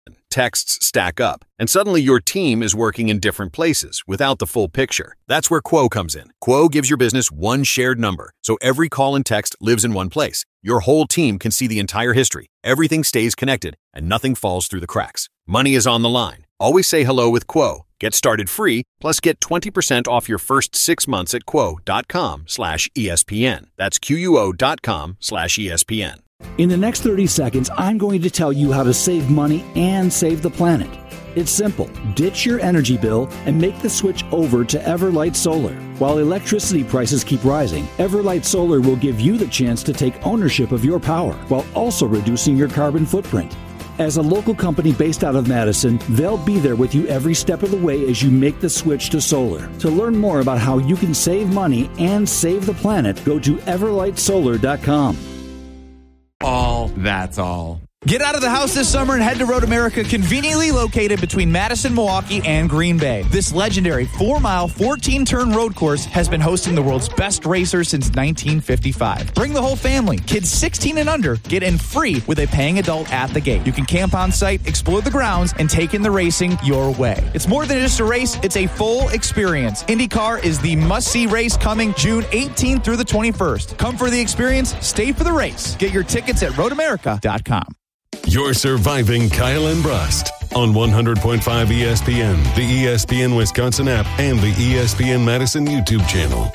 Texts stack up, and suddenly your team is working in different places without the full picture. That's where Quo comes in. Quo gives your business one shared number, so every call and text lives in one place. Your whole team can see the entire history. Everything stays connected, and nothing falls through the cracks. Money is on the line. Always say hello with Quo. Get started free, plus get 20% off your first 6 months at quo.com/ESPN. That's QUO.com/ESPN. In the next 30 seconds, I'm going to tell you how to save money and save the planet. It's simple. Ditch your energy bill and make the switch over to Everlight Solar. While electricity prices keep rising, Everlight Solar will give you the chance to take ownership of your power while also reducing your carbon footprint. As a local company based out of Madison, they'll be there with you every step of the way as you make the switch to solar. To learn more about how you can save money and save the planet, go to everlightsolar.com. That's all. Get out of the house this summer and head to Road America, conveniently located between Madison, Milwaukee, and Green Bay. This legendary 4-mile, 14-turn road course has been hosting the world's best racers since 1955. Bring the whole family. Kids 16 and under get in free with a paying adult at the gate. You can camp on site, explore the grounds, and take in the racing your way. It's more than just a race, it's a full experience. IndyCar is the must-see race coming June 18th through the 21st. Come for the experience, stay for the race. Get your tickets at roadamerica.com. You're surviving Kyle and Brust on 100.5 ESPN, the ESPN Wisconsin app, and the ESPN Madison YouTube channel.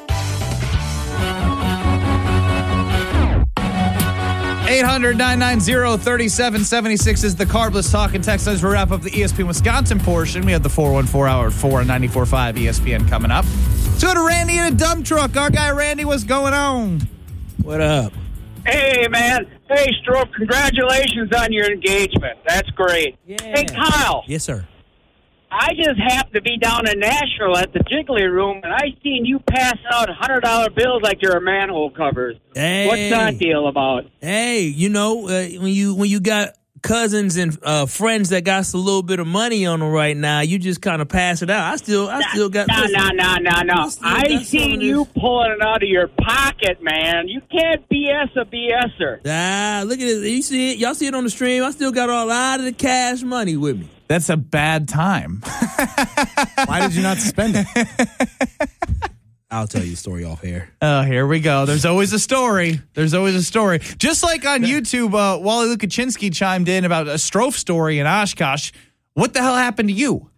800-990-3776 is the Carbless Talk and text as we wrap up the ESPN Wisconsin portion. We have the 414 hour 4 and 94.5 ESPN coming up. Let's go to Randy in a dump truck. Our guy Randy, what's going on? What up? Hey, man. Hey, Stroke, congratulations on your engagement. That's great. Yeah. Hey, Kyle. Yes, sir. I just happened to be down in Nashville at the Jiggly Room, and I seen you passing out $100 bills like you're a manhole covers. Hey. What's that deal about? Hey, you know, when you got cousins and friends that got a little bit of money on them right now, you just kind of pass it out. I still got. No. I seen you pulling it out of your pocket, man. You can't BS a BSer. Look at it. You see it? Y'all see it on the stream? I still got a lot of the cash money with me. That's a bad time. Why did you not spend it? I'll tell you a story off air. Oh, here we go. There's always a story. Just like on YouTube, Wally Lukaczynski chimed in about a Strofe story in Oshkosh. What the hell happened to you?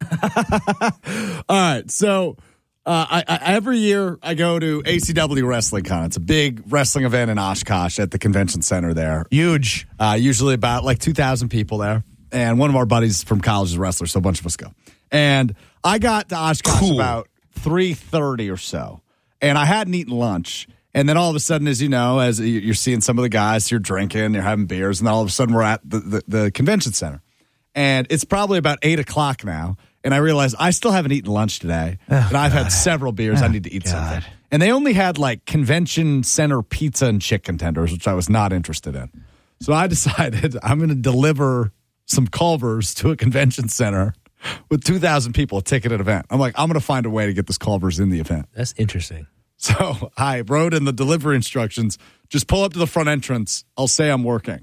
All right. So I every year I go to ACW Wrestling Con. It's a big wrestling event in Oshkosh at the convention center there. Huge. Usually about like 2,000 people there. And one of our buddies from college is a wrestler, so a bunch of us go. And I got to Oshkosh about 3:30 or so, and I hadn't eaten lunch. And then all of a sudden, as you know, as you're seeing some of the guys, you're drinking, you're having beers, and then all of a sudden we're at the convention center. And it's probably about 8 o'clock now, and I realize I still haven't eaten lunch today, and I've had several beers. I need to eat something. And they only had like convention center pizza and chicken tenders, which I was not interested in. So I decided I'm going to deliver some Culver's to a convention center with 2,000 people, a ticketed event. I'm like, I'm going to find a way to get this Culver's in the event. That's interesting. So I wrote in the delivery instructions, just pull up to the front entrance. I'll say I'm working.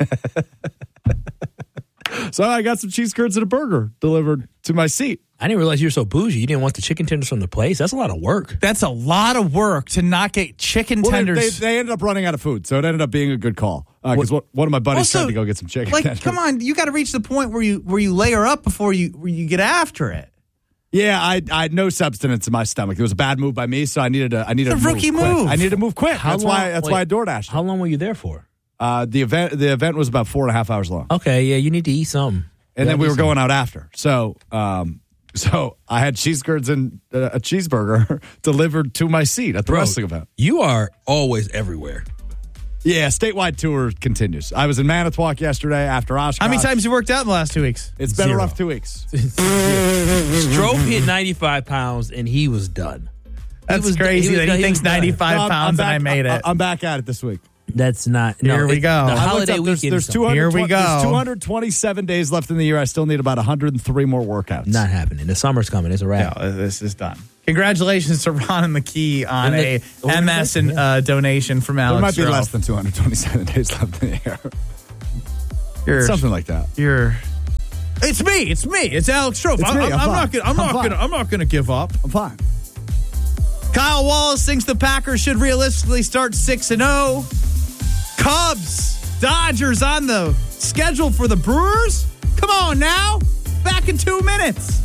So I got some cheese curds and a burger delivered to my seat. I didn't realize you were so bougie. You didn't want the chicken tenders from the place. That's a lot of work. That's a lot of work to not get chicken tenders. They ended up running out of food, so it ended up being a good call. Because one of my buddies tried to go get some chicken tenders. Come on, you got to reach the point where you layer up before you get after it. Yeah, I had no substance in my stomach. It was a bad move by me, so I needed to it's a rookie move. I needed to move quick. That's why I DoorDashed. How long were you there for? The event was about 4.5 hours long. Okay, yeah, you need to eat something. And then we were going out after. So I had cheese curds and a cheeseburger delivered to my seat at the wrestling event. You are always everywhere. Yeah, statewide tour continues. I was in Manitowoc yesterday after Oshkosh. How many times you worked out in the last 2 weeks? It's been a rough 2 weeks. Strofe hit 95 pounds, and he was done. That's crazy that he thinks 95 pounds and I made it. I'm back at it this week. That's not. Here we go. The holiday weekend. There's 227 days left in the year. I still need about 103 more workouts. Not happening. The summer's coming. It's a wrap. No, this is done. Congratulations to Ron and McKee on a MS donation from Alex. There might be Strofe. less than 227 days left in the year. Something like that. You're It's me. It's Alex Strofe. I'm not gonna give up. I'm fine. Kyle Wallace thinks the Packers should realistically start 6-0. Cubs, Dodgers on the schedule for the Brewers. Come on now. Back in 2 minutes.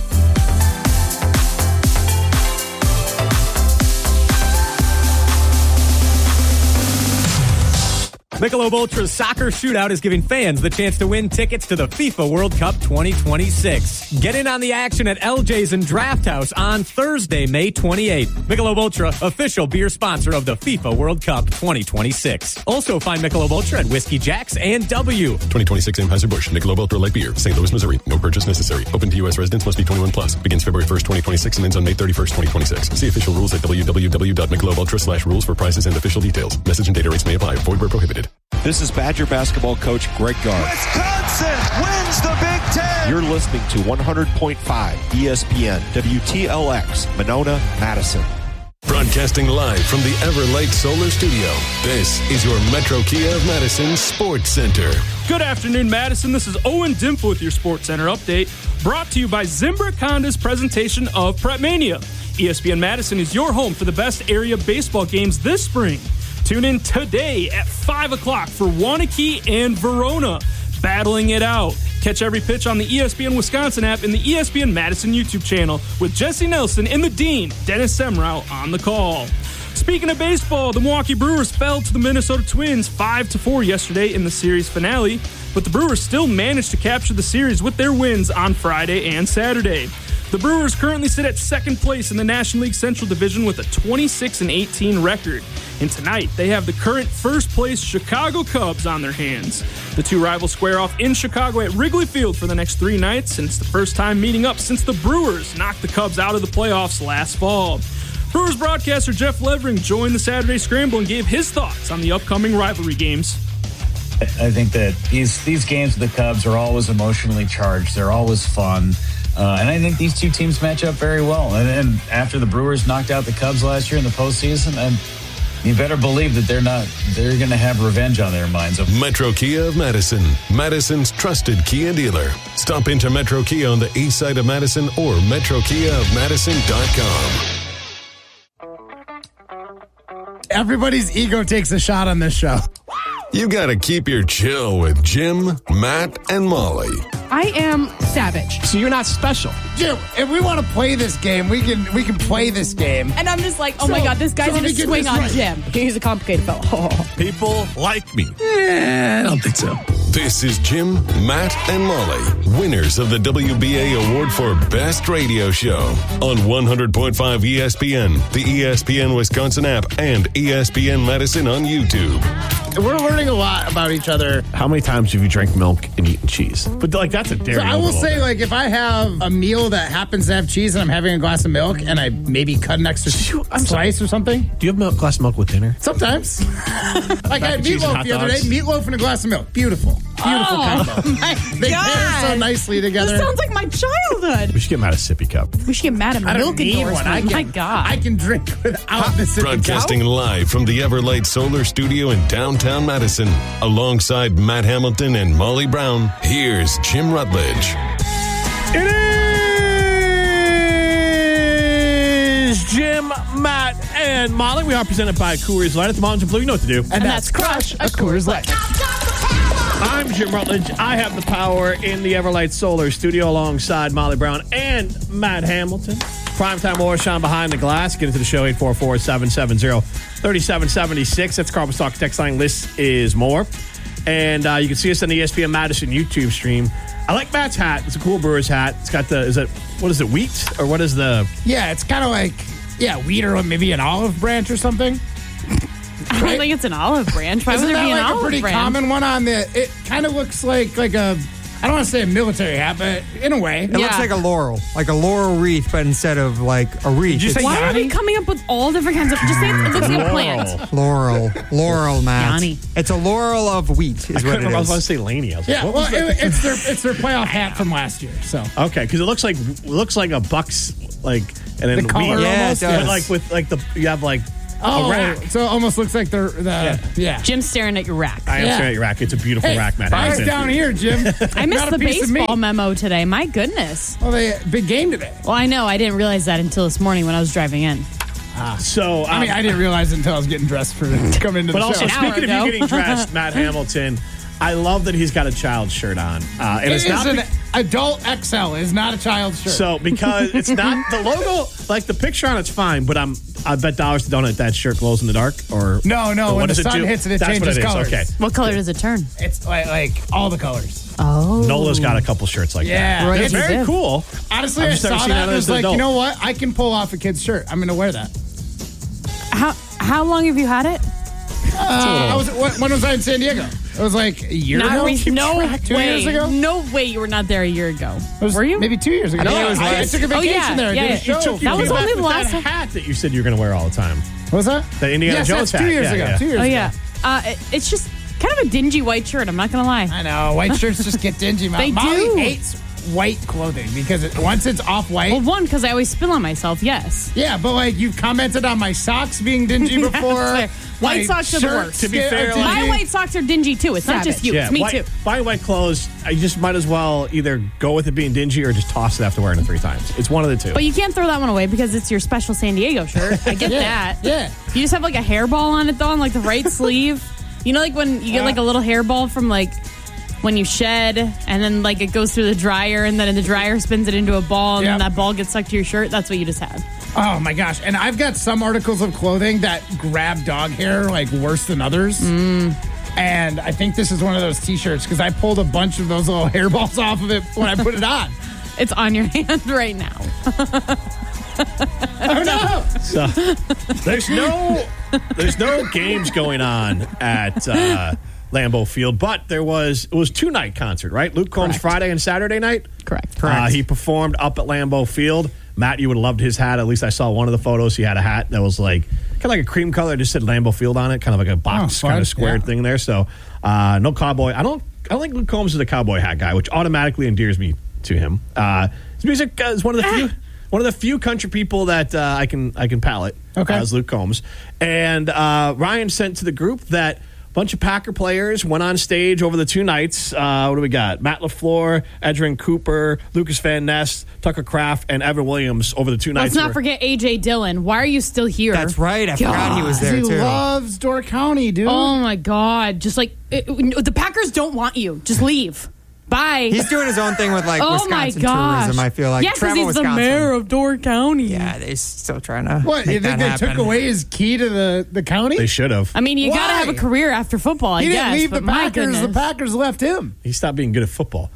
Michelob Ultra's Soccer Shootout is giving fans the chance to win tickets to the FIFA World Cup 2026. Get in on the action at LJ's and Draft House on Thursday, May 28th. Michelob Ultra, official beer sponsor of the FIFA World Cup 2026. Also find Michelob Ultra at Whiskey Jack's and W. 2026 Anheuser-Busch, Michelob Ultra Light Beer, St. Louis, Missouri. No purchase necessary. Open to U.S. residents. Must be 21 plus. Begins February 1st, 2026 and ends on May 31st, 2026. See official rules at www.michelobultra/rules for prices and official details. Message and data rates may apply. Void where prohibited. This is Badger basketball coach Greg Gard. Wisconsin wins the Big Ten. You're listening to 100.5 ESPN, WTLX, Monona, Madison. Broadcasting live from the Everlight Solar Studio, this is your Metro Kia of Madison Sports Center. Good afternoon, Madison. This is Owen Dimple with your Sports Center update, brought to you by Zimbrick Honda's presentation of Prep Mania. ESPN Madison is your home for the best area baseball games this spring. Tune in today at 5 o'clock for Wanakee and Verona, battling it out. Catch every pitch on the ESPN Wisconsin app and the ESPN Madison YouTube channel with Jesse Nelson and the Dean, Dennis Semrau, on the call. Speaking of baseball, the Milwaukee Brewers fell to the Minnesota Twins 5-4 yesterday in the series finale, but the Brewers still managed to capture the series with their wins on Friday and Saturday. The Brewers currently sit at second place in the National League Central Division with a 26-18 record. And tonight, they have the current first-place Chicago Cubs on their hands. The two rivals square off in Chicago at Wrigley Field for the next 3 nights, and it's the first time meeting up since the Brewers knocked the Cubs out of the playoffs last fall. Brewers broadcaster Jeff Levering joined the Saturday Scramble and gave his thoughts on the upcoming rivalry games. I think that these games with the Cubs are always emotionally charged. They're always fun. And I think these two teams match up very well. And after the Brewers knocked out the Cubs last year in the postseason, and you better believe that they're going to have revenge on their minds. Metro Kia of Madison, Madison's trusted Kia dealer. Stop into Metro Kia on the east side of Madison or metrokiaofmadison.com. Everybody's ego takes a shot on this show. You got to keep your chill with Jim, Matt, and Molly. I am savage. So you're not special. Jim, if we want to play this game, we can play this game. And I'm just like, oh my God, this guy's going to swing on Jim. He's a complicated fellow. Oh. People like me. I don't think so. This is Jim, Matt, and Molly, winners of the WBA Award for Best Radio Show on 100.5 ESPN, the ESPN Wisconsin app, and ESPN Madison on YouTube. We're learning a lot about each other. How many times have you drank milk and eaten cheese? But like that's a dairy. So I will say, like, if I have a meal that happens to have cheese and I'm having a glass of milk and I maybe cut an extra slice or something. Do you have a glass of milk with dinner? Sometimes. Like I had meatloaf the other day. Meatloaf and a glass of milk. Beautiful combo. They pair so nicely together. This sounds like my childhood. We should get Matt a sippy cup. We should get Matt a milk endorsement. My God. I can drink without the sippy cup. Broadcasting live from the Everlight Solar Studio in downtown Madison, alongside Matt Hamilton and Molly Brown, here's Jim Rutledge. It is Jim, Matt, and Molly. We are presented by Coors Light. At the Mountains of Blue, you know what to do. And that's crush a Coors Light. I'm Jim Rutledge. I have the power in the Everlight Solar Studio alongside Molly Brown and Matt Hamilton. Primetime Orshon behind the glass. Get into the show, 844-770-3776. That's Carpus Talk text line. List is more. And you can see us on the ESPN Madison YouTube stream. I like Matt's hat. It's a cool Brewers hat. It's got what is it, wheat? Or what is the... Yeah, it's kind of like, wheat or maybe an olive branch or something. I don't think it's an olive branch. Why would there be an olive branch? Isn't that like a pretty common one on the... It kind of looks like a... I don't want to say a military hat, but in a way. It looks like a laurel wreath, but instead of like a wreath. Why are we coming up with all different kinds of... Just say it looks like a plant. Laurel, Matt. Yanni. It's a laurel of wheat is what it is. I was about to say Laney. I was like, it's their playoff hat from last year. So okay, because it looks like a Bucks, like, and then the color wheat. almost. Yeah, but like with like you have like a rack. So it almost looks like they're yeah. Jim's staring at your rack. I am staring at your rack. It's a beautiful rack, Matt. Eyes down here, Jim. I missed Not the a piece of baseball meat. memo today. My goodness. Well, big game today. Well, I know. I didn't realize that until this morning when I was driving in. So I didn't realize it until I was getting dressed for coming into but the also, show. speaking of you getting dressed, Matt Hamilton, I love that he's got a child's shirt on. And it's not an adult XL. It's not a child's shirt. So because it's not the logo, like the picture on it's fine, but I bet dollars to donut that shirt glows in the dark or No. or When what the does sun do? hits it That's changes what it is. colors. Okay. What color does it turn? It's like all the colors. Oh. Nola's got a couple shirts like that. Right. It's very cool. Honestly, I've I just never saw seen that that and as was an like, adult. you know what? I can pull off a kid's shirt. I'm going to wear that. How long have you had it? When was I in San Diego? It was like a year ago? 2 years ago? No way you were not there a year ago. Were you? Maybe 2 years ago. I I took a vacation there. I did a show. That was only the last that hat that you said you were going to wear all the time. What was that? The Indiana Yes, Jones that's hat. 2 years ago. 2 years Oh, ago. yeah. It's just kind of a dingy white shirt. I'm not going to lie. I know. White shirts just get dingy. They Molly do. hates white clothing because once it's off-white. Well, one, because I always spill on myself, yes. Yeah, but like you've commented on my socks being dingy before. White socks are the worst. To be fair, my white socks are dingy too. It's not just you. Yeah, It's me too. Buying white clothes, you just might as well either go with it being dingy or just toss it after wearing it 3 times. It's one of the two. But you can't throw that one away because it's your special San Diego shirt. I get that. Yeah. You just have like a hairball on it though, on like the right sleeve. You know, like when you get like a little hairball from like when you shed and then like it goes through the dryer and then the dryer spins it into a ball and then that ball gets stuck to your shirt. That's what you just had. Oh my gosh. And I've got some articles of clothing that grab dog hair like worse than others. And I think this is one of those t-shirts because I pulled a bunch of those little hairballs off of it when I put it on. It's on your hand right now. Oh no. So, there's no games going on at Lambeau Field, but it was 2-night concert, right? Luke Combs Friday and Saturday night. Correct. He performed up at Lambeau Field. Matt, you would have loved his hat. At least I saw one of the photos. He had a hat that was like kind of like a cream color, just said Lambeau Field on it, kind of like a box kind of squared thing there. So no cowboy. I don't think Luke Combs is a cowboy hat guy, which automatically endears me to him. His music is one of the few country people that I can palate. Okay. As Luke Combs. And Ryan sent to the group that a bunch of Packer players went on stage over the 2 nights. What do we got? Matt LaFleur, Edgerrin Cooper, Lucas Van Ness, Tucker Kraft, and Evan Williams over the 2 nights. Let's not forget A.J. Dillon. Why are you still here? That's right. I forgot he was there, He too. loves Door County, dude. Oh, my God. Just like, the Packers don't want you. Just leave. Bye. He's doing his own thing with, like, Wisconsin tourism, I feel like. Yeah, because Travel he's Wisconsin. the mayor of Door County. Yeah, they're still trying to What, you make think that they took happen. away his key to the county? They should have. I mean, you got to Why? have a career after football, I He guess. didn't leave but the my Packers. goodness. The Packers left him. He stopped being good at football.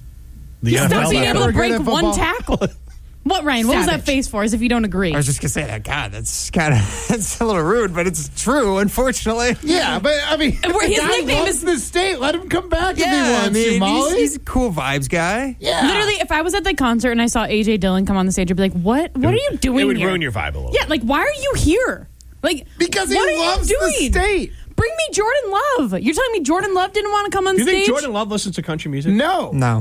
The He stopped NFL being left able to him. break at one football. tackle. What, Ryan? What was that Savage. face for, as if you don't agree? I was just going to say that. God, that's kind of that's a little rude, but it's true, unfortunately. Yeah, but I mean, And where his the guy nickname loves is- the state. Let him come back if he Yeah, wants to, Molly. he's a cool vibes guy. Yeah. Literally, if I was at the concert and I saw A.J. Dillon come on the stage, I'd be like, what are you doing It would here? ruin your vibe a little. Yeah, like, why are you here? Like, Because he what are loves you the doing? state. Bring me Jordan Love. You're telling me Jordan Love didn't want to come on Do you stage? think Jordan Love listens to country music? No. No.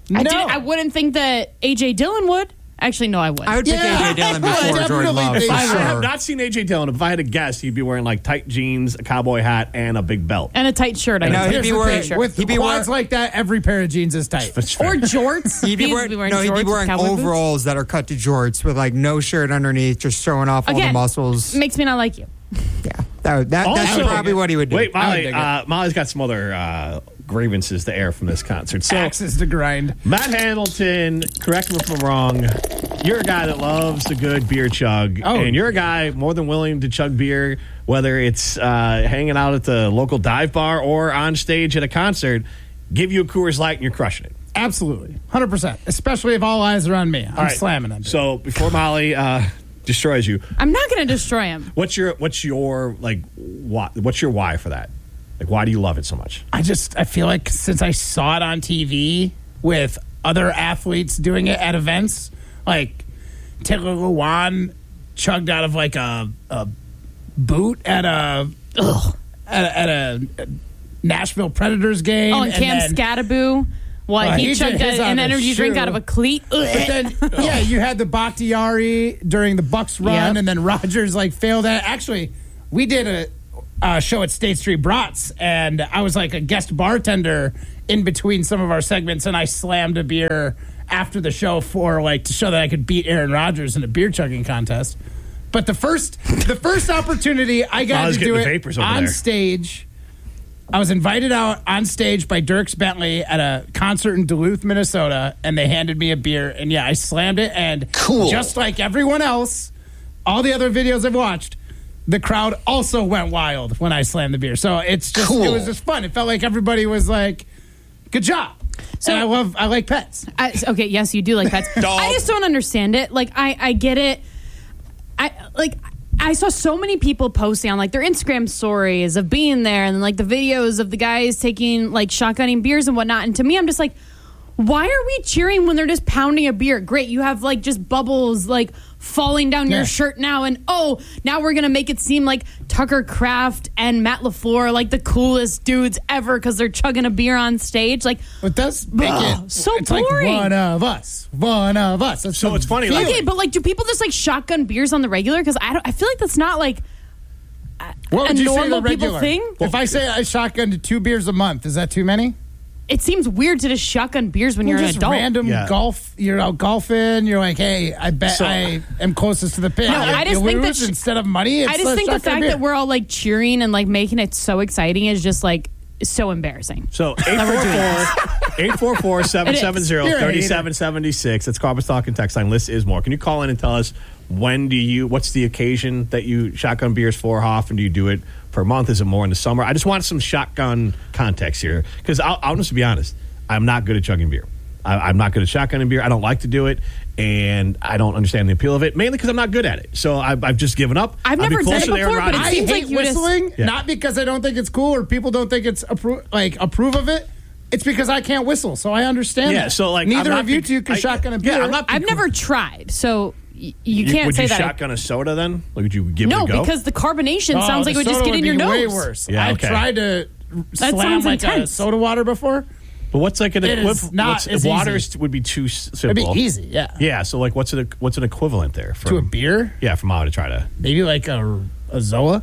I wouldn't think that A.J. Dillon would. Actually, no, I wouldn't. I would pick Yeah. A.J. Dillon I before Jordan definitely Love, think for I have sure. not seen A.J. Dillon. If I had to guess, he'd be wearing like tight jeans, a cowboy hat, and a big belt. And a tight shirt. I No, think. he'd be Here's the wearing- thing. With he'd be quads wearing- like that, every pair of jeans is tight. That's fair. Or jorts. He'd be He wearing, would be no, he'd jorts be with wearing cowboy boots. overalls that are cut to jorts with like no shirt underneath, just showing off all the Again, muscles. Makes me not like you. Yeah, that's Also- probably what he would do. Wait, I would Molly. dig it. Molly's got some other grievances to air from this concert. So, Axes to grind. Matt Hamilton, correct me if I'm wrong. You're a guy that loves a good beer chug, and you're a guy more than willing to chug beer, whether it's hanging out at the local dive bar or on stage at a concert. Give you a Coors Light and you're crushing it. Absolutely. 100%. Especially if all eyes are on me. I'm All right. slamming them. So before Molly destroys you, I'm not going to destroy him. what's your like what's your why for that? Like, why do you love it so much? I feel like since I saw it on TV with other athletes doing it at events, like Taylor Lewan chugged out of like a boot at a Nashville Predators game. Oh, and Cam then- Scattaboo. What, he chugged his an on a energy drink shoe. out of a cleat? But then, yeah, you had the Bakhtiari during the Bucks run, Yep. and then Rodgers like failed at. Actually, we did a show at State Street Brats, and I was like a guest bartender in between some of our segments, and I slammed a beer after the show to show that I could beat Aaron Rodgers in a beer chugging contest. But the first opportunity I got to do it on stage, I was invited out on stage by Dierks Bentley at a concert in Duluth, Minnesota, and they handed me a beer, and I slammed it, and just like everyone else, all the other videos I've watched, the crowd also went wild when I slammed the beer. So it's just it was just fun. It felt like everybody was like, good job. So and I like pets. Okay, yes, you do like pets. I just don't understand it. Like I get it. I saw so many people posting on like their Instagram stories of being there and like the videos of the guys taking like shotgunning beers and whatnot. And to me, I'm just like, why are we cheering when they're just pounding a beer? Great, you have like just bubbles like falling down your shirt now, and now we're gonna make it seem like Tucker Kraft and Matt LaFleur are like the coolest dudes ever because they're chugging a beer on stage. Like, it does make it so it's boring. Like one of us. That's so it's funny. Okay, but like, do people just like shotgun beers on the regular? Because I feel like that's not like what a would you say normal the regular people thing. If I say I shotgunned 2 beers a month, is that too many? It seems weird to just shotgun beers when you're an adult. Random golf. You're out golfing. You're like, hey, I bet I am closest to the pin. No, I just think that instead of money, it's I just think the fact that we're all like cheering and like making it so exciting is just like so embarrassing. So 844-770-3776. That's Carpus Talking text line. List is more. Can you call in and tell us what's the occasion that you shotgun beers for? How often do you do it per month? Is it more in the summer? I just want some shotgun context here because I'll just be honest. I'm not good at chugging beer. I'm not good at shotgunning beer. I don't like to do it, and I don't understand the appeal of it, mainly because I'm not good at it. So I've just given up. I've never done it before, but it seems like whistling, not because I don't think it's cool or people don't think it's approve of it. It's because I can't whistle, so I understand that. So like neither of you two can shotgun a beer. I've never tried, so you can't say that. Would you shotgun a soda then? Like, would you give it a go? No, because the carbonation sounds like it would just get in your nose. Way worse. Yeah, I've tried to slam like a soda water before. But what's like an equivalent? Water would be too simple. It'd be easy, yeah. Yeah, so like what's an equivalent there? To a beer? Yeah, from how to try to. Maybe like a Zoa?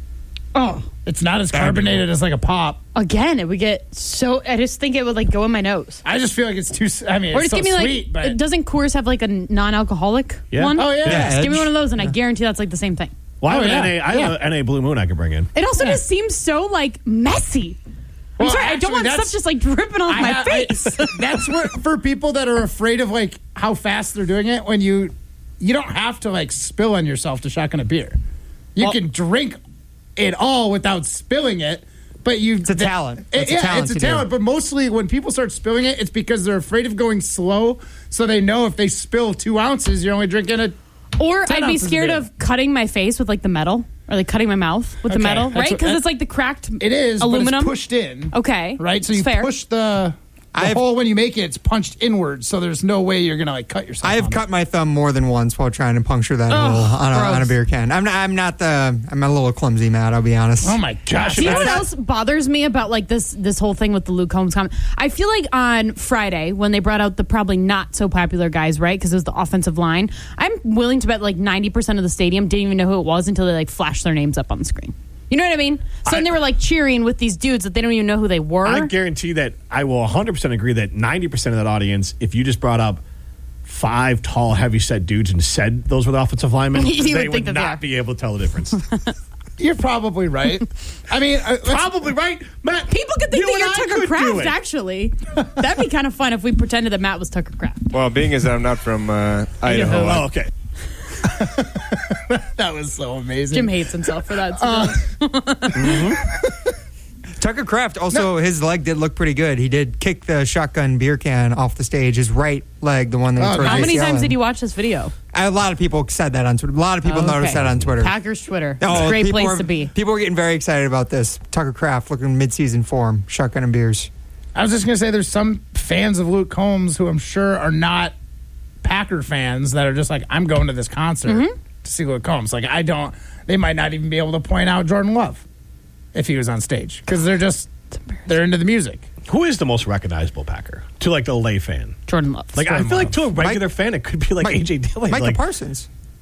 Oh, it's not as carbonated as like a pop. Again, it would get so. I just think it would like go in my nose. I just feel like it's too. I mean, or it's just give me sweet, like. Doesn't Coors have like a non-alcoholic one? Oh yeah. Just give me one of those, and I guarantee that's like the same thing. Well, I have an NA Blue Moon I could bring in. It also just seems so like messy. I'm sorry, I don't want stuff just like dripping off my face. That's for people that are afraid of like how fast they're doing it. When you don't have to like spill on yourself to shotgun a beer. You can drink it all without spilling it, but it's a talent. It's a talent. But mostly when people start spilling it, it's because they're afraid of going slow. So they know if they spill 2 ounces, you're only drinking it. Or I'd be scared of cutting my face with like the metal. Or like cutting my mouth with the metal, right? Because it's like the cracked aluminum. But it's pushed in. Okay. Right? So you push the hole when you make it, it's punched inward, so there's no way you're going to like cut yourself. I have cut my thumb more than once while trying to puncture that hole on a beer can. I'm a little clumsy, Matt, I'll be honest. Oh my gosh. Do you know what else bothers me about like this whole thing with the Luke Combs comment? I feel like on Friday when they brought out the probably not so popular guys, right? Because it was the offensive line. I'm willing to bet like 90% of the stadium didn't even know who it was until they like flashed their names up on the screen. You know what I mean? So then they were like cheering with these dudes that they don't even know who they were. I guarantee that I will 100% agree that 90% of that audience, if you just brought up 5 tall, heavy-set dudes and said those were the offensive linemen, they would not be able to tell the difference. You're probably right. I mean, probably right, Matt. People could think that you're Tucker Kraft. Actually, that'd be kind of fun if we pretended that Matt was Tucker Kraft. Well, being as I'm not from Idaho. Oh, okay. That was so amazing. Jim hates himself for that. Tucker Kraft also, his leg did look pretty good. He did kick the shotgun beer can off the stage. His right leg, the one that he threw. How many times did you watch this video? A lot of people said that on Twitter. A lot of people noticed that on Twitter. Packers Twitter. It's a great place to be. People were getting very excited about this. Tucker Kraft looking mid-season form, shotgun and beers. I was just going to say there's some fans of Luke Combs who I'm sure are not Packer fans that are just like, I'm going to this concert to see Luke Combs. Like, they might not even be able to point out Jordan Love if he was on stage because they're into the music. Who is the most recognizable Packer to like the lay fan? Jordan Love. Like I feel like to a regular fan, it could be like AJ Dillon. Micah Parsons.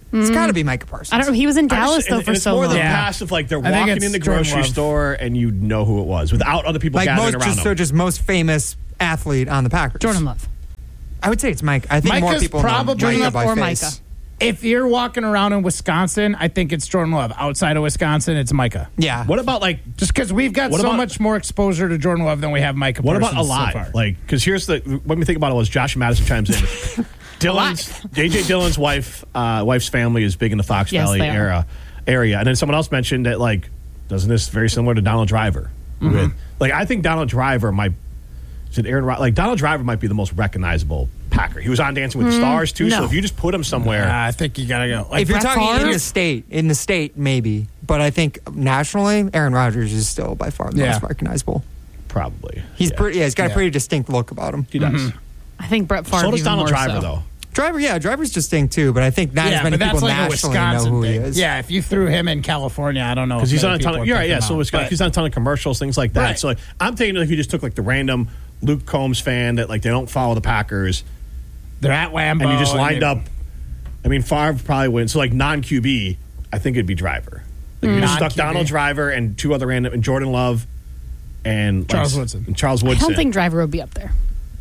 It's got to be Micah Parsons. I don't know. He was in Dallas, though, for it's so more long. the passive, like they're I think walking it's in the Jordan grocery Love. store and you know who it was without other people gathering around them. Just most famous athlete on the Packers. Jordan Love. I would say it's Mike. I think Micah's more people probably know Micah by or face. Micah. If you're walking around in Wisconsin, I think it's Jordan Love. Outside of Wisconsin, it's Micah. Yeah. What about just because we've got so much more exposure to Jordan Love than we have Micah What Parsons about Alive? so far. Like, because here's what we think about it was Josh Madison chimes in. JJ Dillon's wife's family is big in the Fox Yes, Valley they are. area, and then someone else mentioned that doesn't this very similar to Donald Driver? I think Donald Driver might. Is it Aaron? Donald Driver might be the most recognizable Packer. He was on Dancing with the Stars too. No. So if you just put him somewhere, I think you gotta go. If you're talking in the state, maybe. But I think nationally, Aaron Rodgers is still by far the most recognizable. Probably. He's pretty. Yeah, he's got a pretty distinct look about him. He does. I think Brett Favre. So does even Donald more Driver, so. though. Driver's distinct too, but I think not as many but that's people like a nationally know Wisconsin who thing. he is. Yeah, if you threw him in California, I don't know. Because he's on a ton of, He's he's on a ton of commercials, things like that. Right. So I'm thinking if you just took the random Luke Combs fan that they don't follow the Packers, they're at Lambeau, and you just lined up. I mean, Favre probably wins. So non-QB, I think it'd be Driver. You just stuck Donald Driver and two other random, and Jordan Love and Charles Woodson. And Charles I Woodson. don't think Driver would be up there.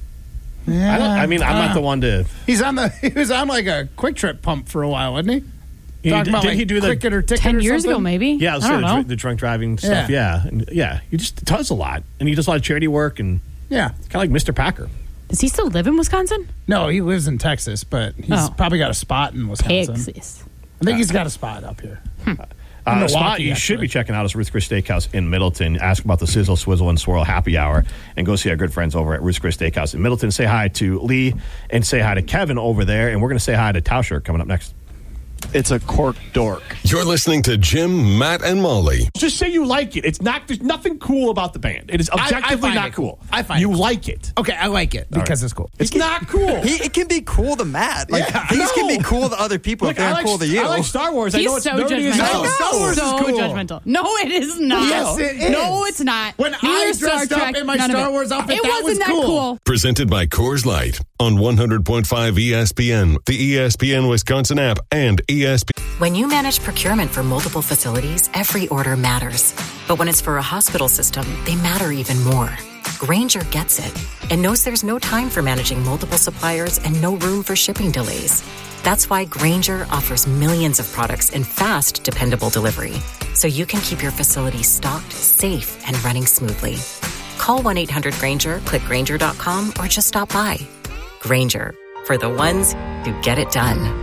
I'm not the one to. He was on like a Quick Trip pump for a while, wasn't he? Did he do the Quick It or Ticket 10 or years ago, something? maybe. Yeah, I don't know. the drunk driving stuff. Yeah. He just does a lot, and he does a lot of charity work, and Yeah. it's kind of like Mr. Packer. Does he still live in Wisconsin? No, he lives in Texas, but he's probably got a spot in Wisconsin. Texas. I think he's got a spot up here. The spot Milwaukee, you should actually. be checking out is Ruth's Chris Steakhouse in Middleton. Ask about the Sizzle, Swizzle, and Swirl Happy Hour, and go see our good friends over at Ruth's Chris Steakhouse in Middleton. Say hi to Lee, and say hi to Kevin over there, and we're going to say hi to Tauscher coming up next. It's a cork dork. You're listening to Jim, Matt, and Molly. Just say you like it. There's nothing cool about the band. It is objectively find not it cool. I find you it cool. like it. Okay, I like it because it's cool. It's not cool. It can be cool to Matt. Things can be cool to other people if they're cool to you. I like Star Wars. I He's know it's so nerdy as judgmental. hell. Star Wars is so cool. judgmental. No, it is not. Yes, it is. No, it's not. When Neither I is Star dressed up Trek, in my none of Star it. Wars outfit, it that wasn't was that cool. Presented by Coors Light on 100.5 ESPN, the ESPN Wisconsin app, and ESPN. When you manage procurement for multiple facilities, every order matters. But when it's for a hospital system, they matter even more. Grainger gets it and knows there's no time for managing multiple suppliers and no room for shipping delays. That's why Grainger offers millions of products in fast, dependable delivery, so you can keep your facility stocked, safe, and running smoothly. Call 1-800-GRAINGER, click Grainger.com, or just stop by. Grainger, for the ones who get it done.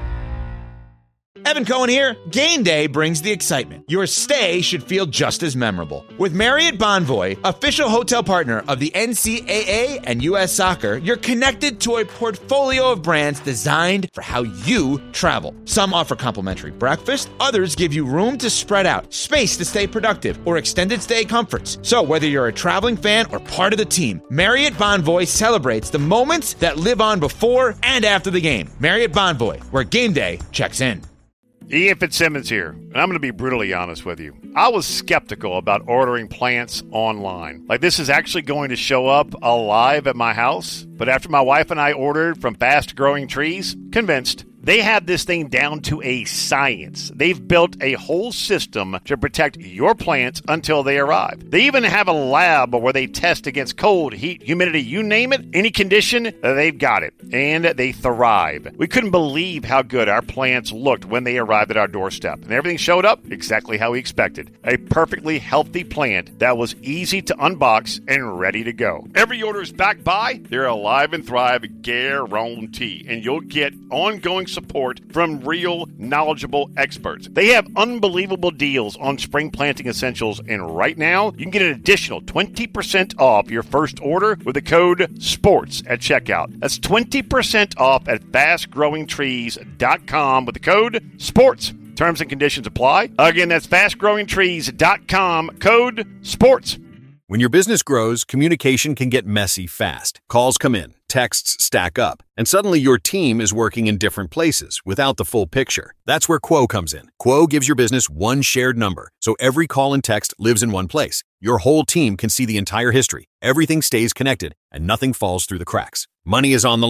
Evan Cohen here. Game day brings the excitement. Your stay should feel just as memorable. With Marriott Bonvoy, official hotel partner of the NCAA and U.S. Soccer, you're connected to a portfolio of brands designed for how you travel. Some offer complimentary breakfast, others give you room to spread out, space to stay productive, or extended stay comforts. So whether you're a traveling fan or part of the team, Marriott Bonvoy celebrates the moments that live on before and after the game. Marriott Bonvoy, where game day checks in. Ian Fitzsimmons here, and I'm going to be brutally honest with you. I was skeptical about ordering plants online. Like, this is actually going to show up alive at my house. But after my wife and I ordered from Fast Growing Trees, convinced. They have this thing down to a science. They've built a whole system to protect your plants until they arrive. They even have a lab where they test against cold, heat, humidity, you name it, any condition, they've got it. And they thrive. We couldn't believe how good our plants looked when they arrived at our doorstep. And everything showed up exactly how we expected. A perfectly healthy plant that was easy to unbox and ready to go. Every order is backed by their Alive and Thrive guarantee. And you'll get ongoing support from real, knowledgeable experts. They have unbelievable deals on spring planting essentials, and right now, you can get an additional 20% off your first order with the code SPORTS at checkout. That's 20% off at fastgrowingtrees.com with the code SPORTS. Terms and conditions apply. Again, that's fastgrowingtrees.com, code SPORTS. When your business grows, communication can get messy fast. Calls come in, texts stack up, and suddenly your team is working in different places without the full picture. That's where Quo comes in. Quo gives your business one shared number, so every call and text lives in one place. Your whole team can see the entire history. Everything stays connected, and nothing falls through the cracks. Money is on the line.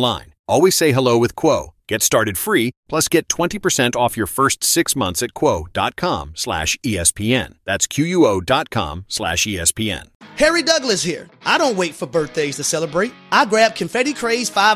Always say hello with Quo. Get started free, plus get 20% off your first 6 months at quo.com/ESPN. That's QUO.com/ESPN. Harry Douglas here. I don't wait for birthdays to celebrate. I grab Confetti Craze 5